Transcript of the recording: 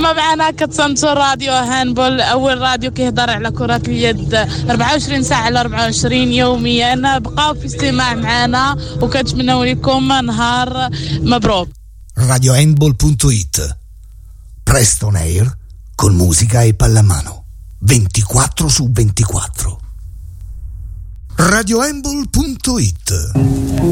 ما معنا كتصنتو راديو هاندبول أول راديو كيهضر على كرة اليد 24 ساعة على 24 يوميا. بقاو في استماع معنا وكنتمنوا لكم نهار مبروك. radiohandball.it Presto on air con musica e pallamano 24/24. radiohandball.it